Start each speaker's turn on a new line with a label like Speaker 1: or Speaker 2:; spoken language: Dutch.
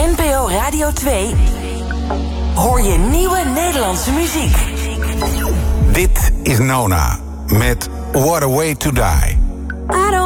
Speaker 1: NPO Radio 2 hoor je nieuwe Nederlandse muziek.
Speaker 2: Dit is Nona met What a Way to Die.
Speaker 1: I don't